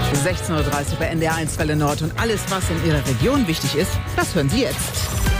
16:30 Uhr bei NDR 1 Welle Nord. Und alles, was in Ihrer Region wichtig ist, das hören Sie jetzt.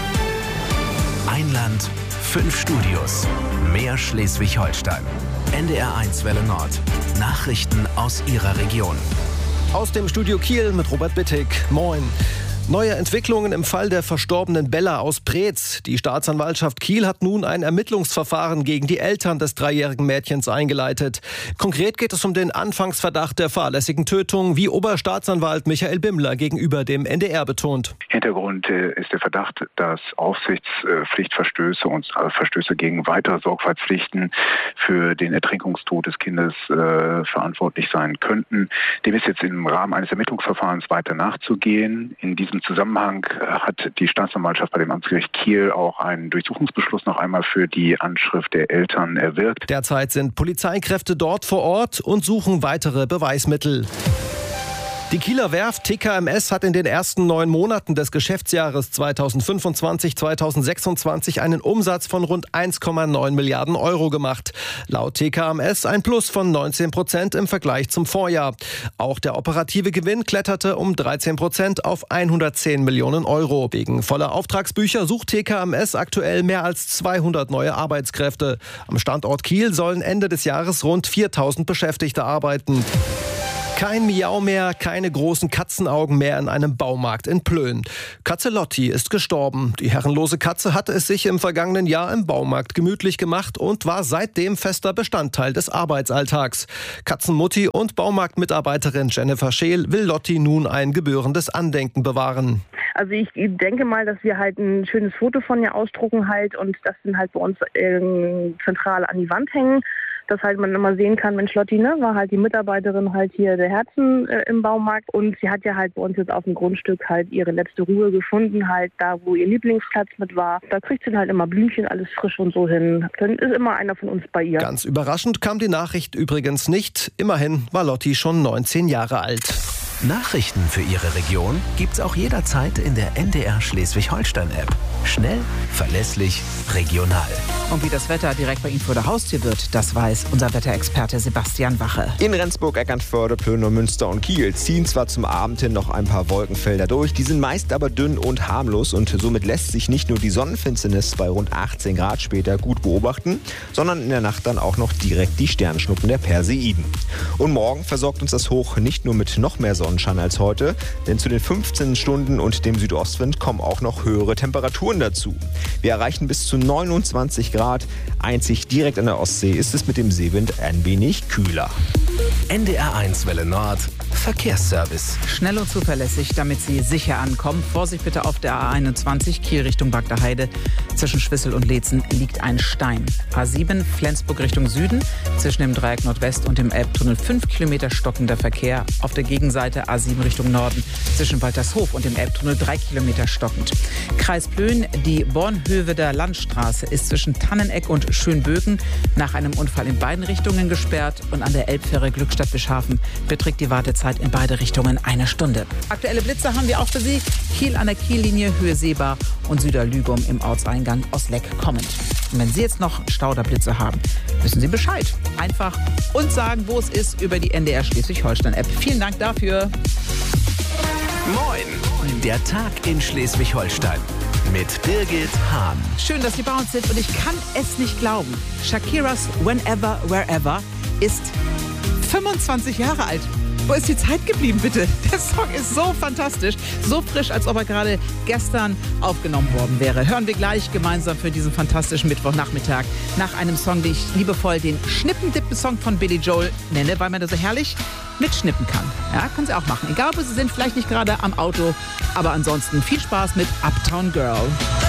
Ein Land, 5 Studios. Mehr Schleswig-Holstein. NDR 1 Welle Nord. Nachrichten aus Ihrer Region. Aus dem Studio Kiel mit Robert Bittig. Moin. Neue Entwicklungen im Fall der verstorbenen Bella aus Preetz. Die Staatsanwaltschaft Kiel hat nun ein Ermittlungsverfahren gegen die Eltern des 3-jährigen Mädchens eingeleitet. Konkret geht es um den Anfangsverdacht der fahrlässigen Tötung, wie Oberstaatsanwalt Michael Bimmler gegenüber dem NDR betont. Hintergrund ist der Verdacht, dass Aufsichtspflichtverstöße und Verstöße gegen weitere Sorgfaltspflichten für den Ertrinkungstod des Kindes verantwortlich sein könnten. Dem ist jetzt im Rahmen eines Ermittlungsverfahrens weiter nachzugehen. In diesem Zusammenhang hat die Staatsanwaltschaft bei dem Amtsgericht Kiel auch einen Durchsuchungsbeschluss noch einmal für die Anschrift der Eltern erwirkt. Derzeit sind Polizeikräfte dort vor Ort und suchen weitere Beweismittel. Die Kieler Werft TKMS hat in den ersten 9 Monaten des Geschäftsjahres 2025/2026 einen Umsatz von rund 1,9 Milliarden Euro gemacht. Laut TKMS ein Plus von 19% im Vergleich zum Vorjahr. Auch der operative Gewinn kletterte um 13% auf 110 Millionen Euro. Wegen voller Auftragsbücher sucht TKMS aktuell mehr als 200 neue Arbeitskräfte. Am Standort Kiel sollen Ende des Jahres rund 4000 Beschäftigte arbeiten. Kein Miau mehr, keine großen Katzenaugen mehr in einem Baumarkt in Plön. Katze Lotti ist gestorben. Die herrenlose Katze hatte es sich im vergangenen Jahr im Baumarkt gemütlich gemacht und war seitdem fester Bestandteil des Arbeitsalltags. Katzenmutti und Baumarktmitarbeiterin Jennifer Scheel will Lotti nun ein gebührendes Andenken bewahren. Also ich denke mal, dass wir halt ein schönes Foto von ihr ausdrucken halt und das dann halt bei uns zentral an die Wand hängen. Dass halt man immer sehen kann, Mensch, Lotti, ne, war halt die Mitarbeiterin halt hier der Herzen im Baumarkt und sie hat ja halt bei uns jetzt auf dem Grundstück halt ihre letzte Ruhe gefunden, halt da, wo ihr Lieblingsplatz mit war. Da kriegt sie halt immer Blümchen, alles frisch und so hin. Dann ist immer einer von uns bei ihr. Ganz überraschend kam die Nachricht übrigens nicht. Immerhin war Lotti schon 19 Jahre alt. Nachrichten für Ihre Region gibt's auch jederzeit in der NDR Schleswig-Holstein-App. Schnell, verlässlich, regional. Und wie das Wetter direkt bei Ihnen vor der Haustür wird, das weiß unser Wetterexperte Sebastian Wache. In Rendsburg, Eckernförde, Plön, Münster und Kiel ziehen zwar zum Abend hin noch ein paar Wolkenfelder durch, die sind meist aber dünn und harmlos und somit lässt sich nicht nur die Sonnenfinsternis bei rund 18 Grad später gut beobachten, sondern in der Nacht dann auch noch direkt die Sternschnuppen der Perseiden. Und morgen versorgt uns das Hoch nicht nur mit noch mehr Sonnenschein als heute, denn zu den 15 Stunden und dem Südostwind kommen auch noch höhere Temperaturen dazu. Wir erreichen bis zu 29 Grad. Einzig direkt an der Ostsee ist es mit dem Seewind ein wenig kühler. NDR 1 Welle Nord. Verkehrsservice. Schnell und zuverlässig, damit Sie sicher ankommen. Vorsicht bitte auf der A21 Kiel Richtung Bagdaheide. Zwischen Schwissel und Leetzen liegt ein Stein. A7 Flensburg Richtung Süden. Zwischen dem Dreieck Nordwest und dem Elbtunnel 5 Kilometer stockender Verkehr. Auf der Gegenseite A7 Richtung Norden. Zwischen Waltershof und dem Elbtunnel 3 Kilometer stockend. Kreis Plön, die Bornhöveder Landstraße ist zwischen Tanneneck und Schönböken nach einem Unfall in beiden Richtungen gesperrt. Und an der Elbfähre Glückstadt-Bischhafen beträgt die Wartezeit in beide Richtungen 1 Stunde. Aktuelle Blitze haben wir auch für Sie. Kiel an der Kiellinie, Höhe Seebar und Süderlügum im Ortseingang Osleck kommend. Und wenn Sie jetzt noch Stauderblitze haben, wissen Sie Bescheid. Einfach uns sagen, wo es ist, über die NDR Schleswig-Holstein-App. Vielen Dank dafür. Moin, der Tag in Schleswig-Holstein mit Birgit Hahn. Schön, dass Sie bei uns sind und ich kann es nicht glauben. Shakiras Whenever, Wherever ist 25 Jahre alt. Wo ist die Zeit geblieben, bitte? Der Song ist so fantastisch, so frisch, als ob er gerade gestern aufgenommen worden wäre. Hören wir gleich gemeinsam für diesen fantastischen Mittwochnachmittag nach einem Song, den ich liebevoll den Schnippendippen-Song von Billy Joel nenne, weil man da so herrlich mitschnippen kann. Ja, können Sie auch machen. Egal, wo Sie sind, vielleicht nicht gerade am Auto, aber ansonsten viel Spaß mit Uptown Girl.